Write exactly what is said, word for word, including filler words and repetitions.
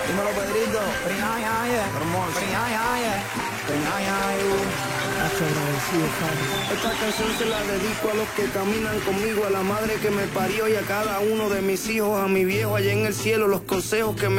Dímelo, Pedrito. Hermoso. Esta canción se la dedico a los que caminan conmigo, a la madre que me parió y a cada uno de mis hijos, a mi viejo allá en el cielo, los consejos que me